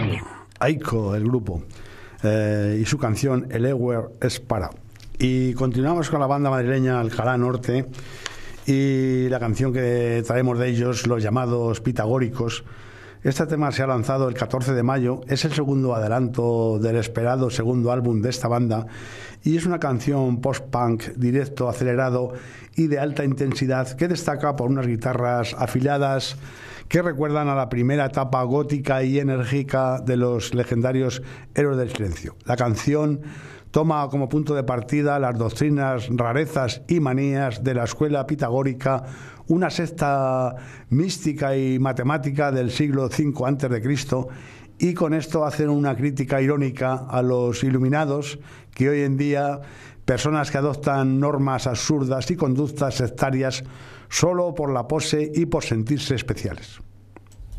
Aiko, el grupo, y su canción El Ewer es para. Y continuamos con la banda madrileña Alcalá Norte y la canción que traemos de ellos, Los llamados Pitagóricos. Este tema se ha lanzado el 14 de mayo, es el segundo adelanto del esperado segundo álbum de esta banda y es una canción post-punk directo, acelerado y de alta intensidad que destaca por unas guitarras afiladas que recuerdan a la primera etapa gótica y enérgica de los legendarios Héroes del Silencio. La canción toma como punto de partida las doctrinas, rarezas y manías de la escuela pitagórica, una secta mística y matemática del siglo V a.C., y con esto hacen una crítica irónica a los iluminados, que hoy en día, personas que adoptan normas absurdas y conductas sectarias solo por la pose y por sentirse especiales.